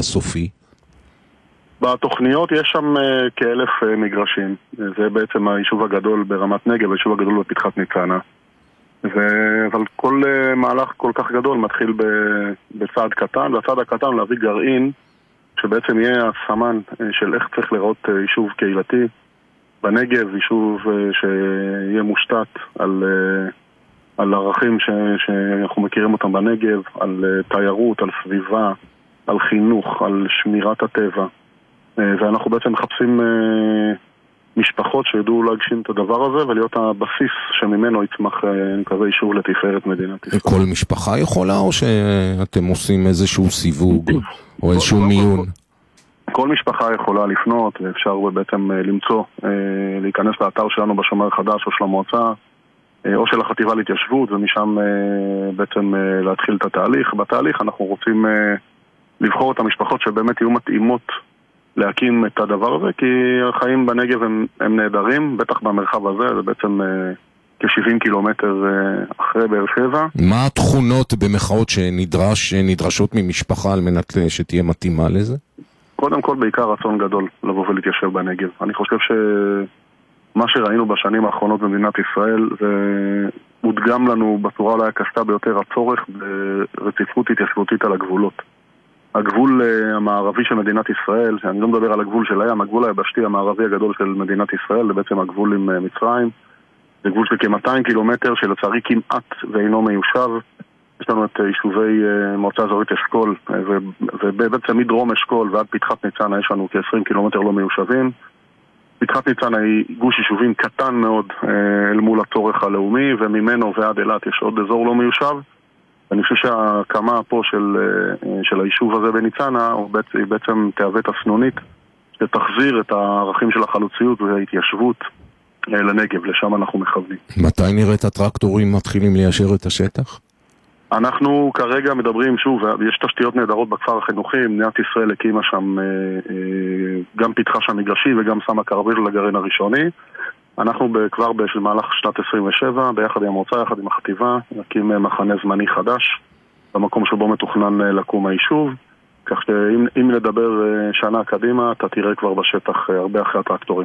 הסופי? בתוכניות יש שם כ1,000 מגרשים. זה בעצם היישוב הגדול ברמת נגב, היישוב הגדול בפתחת ניצנה. אבל כל מהלך כל כך גדול מתחיל בצעד קטן, והצעד הקטן להביא גרעין שבעצם יהיה הסמן של איך צריך לראות יישוב קהילתי בנגב, יישוב שיהיה מושתת על ערכים שאנחנו מכירים אותם בנגב, על תיירות, על סביבה, על חינוך, על שמירת הטבע. ואנחנו בעצם מחפשים משפחות שידעו להגשים את הדבר הזה ולהיות הבסיס שממנו יצמח כזה יישוב לתפארת מדינת ישראל. כל משפחה יכולה או שאתם עושים איזשהו סיווג או איזשהו מיון? כל משפחה יכולה לפנות ואפשר בעצם למצוא, להיכנס לאתר שלנו בשומר החדש או של המועצה או של החטיבה להתיישבות ומשם בעצם להתחיל את התהליך. בתהליך אנחנו רוצים לבחור את המשפחות שבאמת יהיו מתאימות להקים את הדבר הזה, כי החיים בנגב הם נהדרים, בטח במרחב הזה, זה בעצם כ-70 קילומטר אחרי באר שבע. מה התכונות במחאות שנדרשות ממשפחה על מנת שתהיה מתאימה לזה? קודם כל בעיקר רצון גדול לבוא ולהתיישב בנגב. אני חושב שמה שראינו בשנים האחרונות במדינת ישראל, והודגם לנו בצורה אולי הקשה ביותר הצורך ברציפות התיישבותית על הגבולות. הגבול המערבי של מדינת ישראל, אני לא מדבר על הגבול של הים, הגבול היבשתי המערבי הגדול של מדינת ישראל, זה בעצם הגבול עם מצרים. זה גבול של כ-200 קילומטר שלצערי כמעט ואינו מיושב. יש לנו את יישובי מועצה אזורית אשכול, ובעצם מדרום אשכול ועד פתחת ניצנה יש לנו כ-20 קילומטר לא מיושבים. פתחת ניצנה היא גוש יישובים קטן מאוד אל מול הצורך הלאומי, וממנו ועד אילת יש עוד אזור לא מיושב. אני חושב שהקמה פה של היישוב הזה בניצנה היא בעצם תהווה תסנונית שתחזיר את הערכים של החלוציות וההתיישבות לנגב, לשם אנחנו מכוונים. מתי נראה את הטרקטורים מתחילים ליישר את השטח? אנחנו כרגע מדברים, שוב, יש תשתיות נהדרות בכפר החינוכי, מדינת ישראל הקימה שם, גם פיתחה שם מגרשי וגם שמה קרוויל לגרעין הראשוני. אנחנו כבר במהלך שנת 27, ביחד עם המועצה, יחד עם החטיבה, נקים מחנה זמני חדש, במקום שבו מתוכנן לקום היישוב, כך שאם נדבר שנה קדימה, אתה תראה כבר בשטח הרבה אחרי הטרקטורים.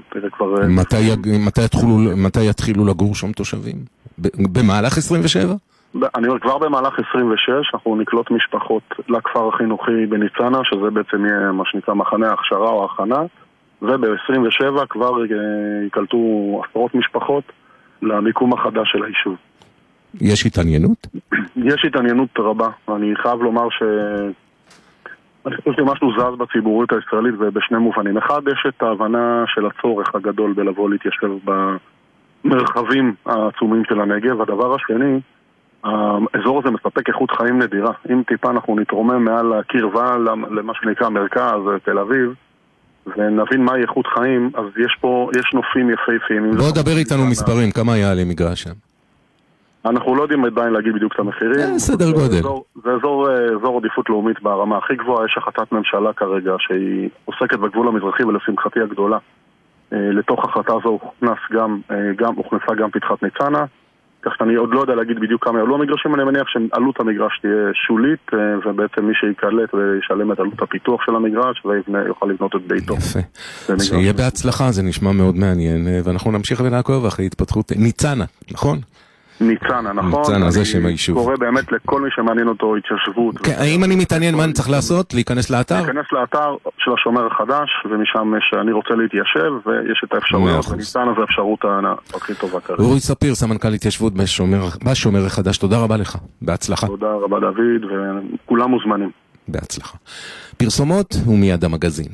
מתי יתחילו לגור שם תושבים? במהלך 27? אני אומר, כבר במהלך 26, אנחנו נקלוט משפחות לכפר החינוכי בניצנה, שזה בעצם יהיה מה שנקרא מחנה ההכשרה או ההכנה, וב-27 כבר יקלטו עשרות משפחות למיקום החדש של היישוב. יש התעניינות? יש התעניינות רבה. אני חייב לומר אני חושב שמשהו זז בציבוריות הישראלית ובשני מובנים. אחד, יש את ההבנה של הצורך הגדול בלבוא להתיישב במרחבים העצומים של הנגב. הדבר השני, האזור הזה מספק איכות חיים נדירה. אם טיפה אנחנו נתרומם מעל הקרבה למה שנקרא מרכז, תל אביב, ונבין מהי איכות חיים, אז יש נופים יפהפיים. בוא דבר איתנו מספרים, כמה יעלה מגרש שם? אנחנו לא יודעים עדיין להגיד בדיוק את המחירים. סדר גודל. זה אזור עדיפות לאומית ברמה הכי גבוהה. יש החלטת ממשלה כרגע שהיא עוסקת בגבול המזרחי, ולשמחתי הגדולה לתוך החלטה הזו הוכנסה גם פתחת ניצנה, כך שאני עוד לא יודע להגיד בדיוק כמה יעלו המגרשים. אני מניח שעלות המגרש תהיה שולית, ובעצם מי שיקלט וישלם את עלות הפיתוח של המגרש ויוכל לבנות את ביתו. יפה. שיהיה בהצלחה, זה נשמע מאוד מעניין, ואנחנו נמשיך ולעקוב אחרי התפתחות ניצנה, נכון? ניצנה, נכון? ניצנה, זה שם היישוב. קורא באמת לכל מי שמעניין אותו התיישבות. האם אני מתעניין מה אני צריך לעשות? להיכנס לאתר? להיכנס לאתר של השומר החדש, ומשם שאני רוצה להתיישב, ויש את האפשרויות בניצנה, והאפשרות הכי טובה כרגע. אורי ספיר, סמנכ"ל התיישבות בשומר החדש, תודה רבה לך. בהצלחה. תודה רבה דוד, וכולם מוזמנים. בהצלחה. פרסומות ומיד המגזין.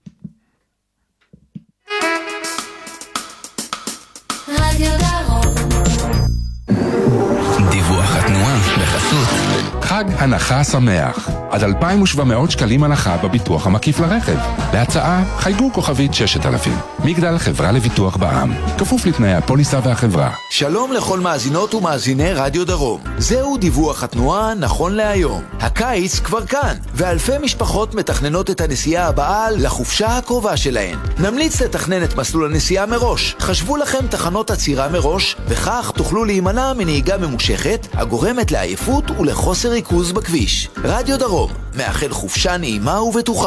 דיווח התנועה בחסות חג הנחה שמח, עד 2,700 שקלים הנחה בביטוח המקיף לרכב. להצעה חייגו כוכבית 6000. מגדל, חברה לביטוח בע"מ, כפוף לתנאי הפוליסה והחברה. שלום לכל מאזינות ומאזיני רדיו דרום. זהו דיווח התנועה נכון להיום. הקיץ כבר כאן, ואלפי משפחות מתכננות את הנסיעה הבאה לחופשה הקרובה שלהן. נמליץ לתכנן את מסלול הנסיעה מראש. חשבו לכם תחנות עצירה מראש, וכך תוכלו להימנע מנהיגה ממושכת הגורמת לעייפות ולחוסר ריכוז בכביש. רדיו דרום מאחל חופשה נעימה ובטוחה.